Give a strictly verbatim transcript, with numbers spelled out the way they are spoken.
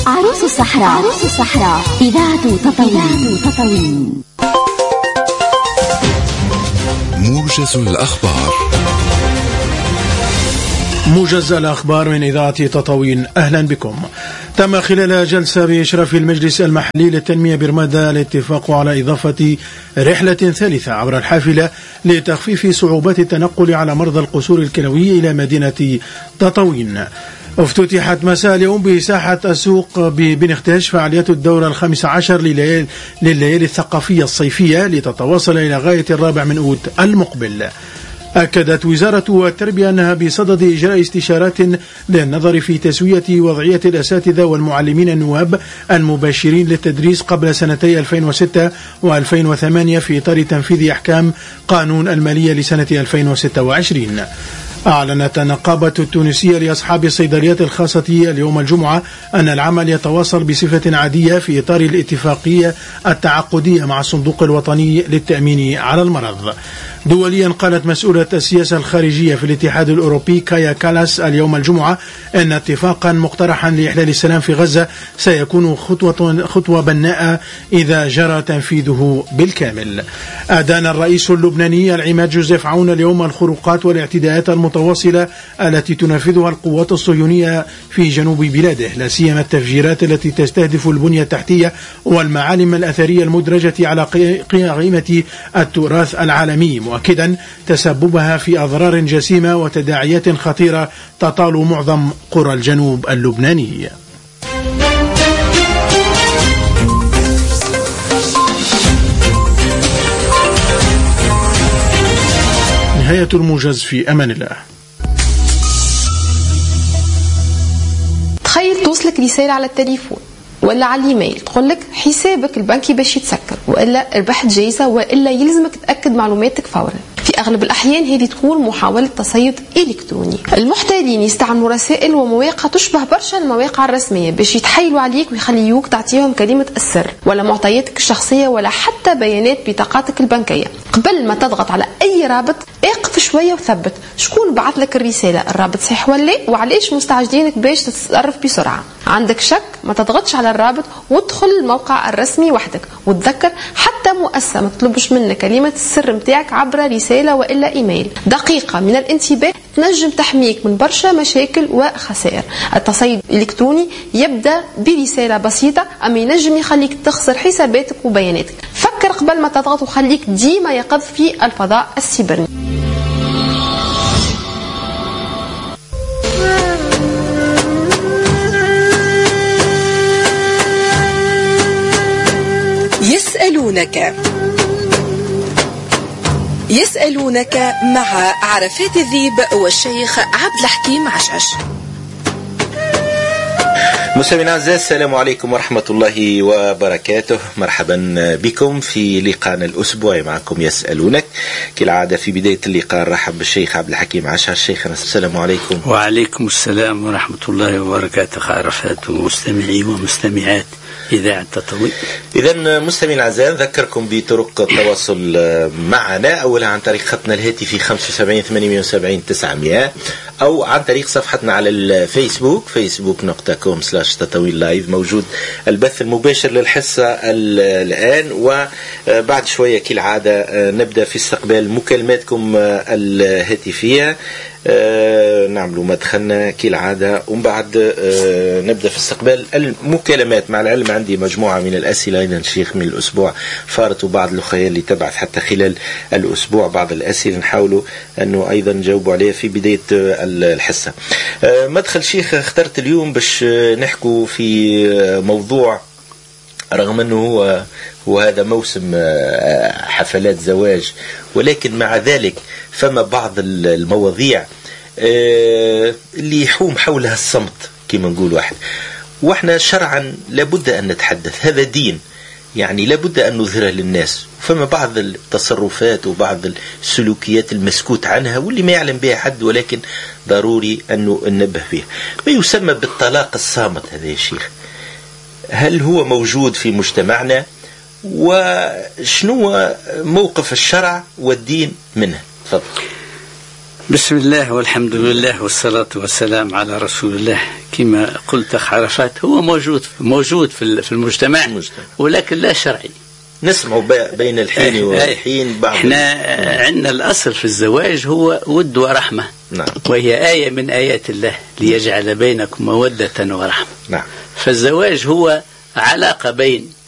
عروس الصحراء. عروس الصحراء إذاعة تطاوين. تطاوين موجز الأخبار. موجز الأخبار من إذاعة تطاوين. أهلا بكم. تم خلال جلسة بإشراف المجلس المحلي للتنمية برمادة الاتفاق على إضافة رحلة ثالثة عبر الحافلة لتخفيف صعوبات التنقل على مرضى القصور الكلوي إلى مدينة تطاوين. افتتحت مساء اليوم بساحة السوق ببن ختاش فعاليات الدورة الخامسة عشر لليالي الثقافية الصيفية لتتواصل إلى غاية الرابع من أوت المقبل. أكدت وزارة التربية أنها بصدد إجراء استشارات للنظر في تسوية وضعية الأساتذة والمعلمين النواب المباشرين للتدريس قبل سنتي ألفين وستة وألفين وثمانية في إطار تنفيذ أحكام قانون المالية لسنة ألفين وستة وعشرين. أعلنت النقابة التونسية لأصحاب الصيدليات الخاصة اليوم الجمعة أن العمل يتواصل بصفة عادية في إطار الاتفاقية التعاقدية مع الصندوق الوطني للتأمين على المرض. دوليا قالت مسؤولة السياسة الخارجية في الاتحاد الأوروبي كايا كالاس اليوم الجمعة أن اتفاقا مقترحا لإحلال السلام في غزة سيكون خطوة, خطوة بناءة إذا جرى تنفيذه بالكامل. أدان الرئيس اللبناني العماد جوزيف عون اليوم الخروقات والاعتداءات المتواصلة التي تنفذها القوات الصهيونية في جنوب بلاده، لا سيما التفجيرات التي تستهدف البنية التحتية والمعالم الأثرية المدرجة على قائمة التراث العالمي، مؤكدا تسببها في أضرار جسيمة وتداعيات خطيرة تطال معظم قرى الجنوب اللبناني. نهاية الموجز، في أمان الله. تخيل توصلك رسالة على التليفون ولا على الايميل تقول لك حسابك البنكي باش يتسكر، والا ربحت جايزة، والا يلزمك تأكد معلوماتك فورا. في أغلب الأحيان هذه تكون محاولة تصيد إلكتروني. المحتالين يستعملوا رسائل ومواقع تشبه برشا المواقع الرسمية باش يتحايلوا عليك ويخليوك تعطيهم كلمة السر ولا معطياتك الشخصية ولا حتى بيانات بطاقاتك البنكية. قبل ما تضغط على أي رابط اقف شوية وثبت شكون بعث لك الرسالة، الرابط صحيح ولا وعليش مستعجلينك باش تتصرف بسرعة. عندك شك ما تضغطش على الرابط وادخل الموقع الرسمي وحدك، وتذكر حتى مؤسسة ما تطلبش منك كلمة السر متاعك عبر رسالة وإلا إيميل. دقيقة من الانتباه تنجم تحميك من برشا مشاكل وخسائر. التصيد الإلكتروني يبدأ برسالة بسيطة أما ينجم يخليك تخسر حساباتك وبياناتك. فكر قبل ما تضغط وخليك ديما يقظ في الفضاء السيبرني. يسألونك يسألونك مع عرفات الذيب والشيخ عبد الحكيم عشعش. مستمعينا الاعزاء، السلام عليكم ورحمة الله وبركاته. مرحبا بكم في لقاءنا الأسبوعي معكم يسألونك. كالعادة في بداية اللقاء نرحب بالشيخ عبد الحكيم عشعش. شيخنا السلام عليكم. وعليكم السلام ورحمة الله وبركاته. عرفات ومستمعي ومستمعات إذاعة تطاوين. إذن مستمعين الأعزاء، نذكركم بطرق التواصل معنا، أولا عن طريق خطنا الهاتفي خمسة وسبعين ثمانمائة وسبعين تسعمائة، أو عن طريق صفحتنا على الفيسبوك فيسبوك نقطة كوم سلاش تطاوين لايف. موجود البث المباشر للحصة الآن، وبعد شوية كالعادة نبدأ في استقبال مكالماتكم الهاتفية. آه نعملوا مدخلنا كالعادة، ومن بعد آه نبدأ في استقبال المكالمات. مع العلم عندي مجموعة من الأسئلة أيضا شيخ من الأسبوع فارت، وبعض الأخوة اللي تبعث حتى خلال الأسبوع بعض الأسئلة نحاولوا أنه أيضا نجاوبوا عليها في بداية الحصة. آه مدخل شيخ اخترت اليوم باش نحكوا في موضوع، رغم أنه هو وهذا موسم حفلات زواج، ولكن مع ذلك فما بعض المواضيع اللي يحوم حولها الصمت كما نقول واحد، واحنا شرعا لابد أن نتحدث، هذا دين يعني لابد أن نظهره للناس. فما بعض التصرفات وبعض السلوكيات المسكوت عنها واللي ما يعلم بها حد، ولكن ضروري أنه ننبه بها. ما يسمى بالطلاق الصامت هذا يا شيخ، هل هو موجود في مجتمعنا؟ وشنو موقف الشرع والدين منه؟ تفضل. بسم الله والحمد لله والصلاة والسلام على رسول الله. كما قلت أخ عرفات، هو موجود موجود في المجتمع ولكن لا شرعي. نسمع بين الحين والحين بعض. احنا عندنا الأصل في الزواج هو ود ورحمة. نعم. وهي آية من آيات الله ليجعل بينكم مودة ورحمة. نعم. فالزواج هو علاقة بين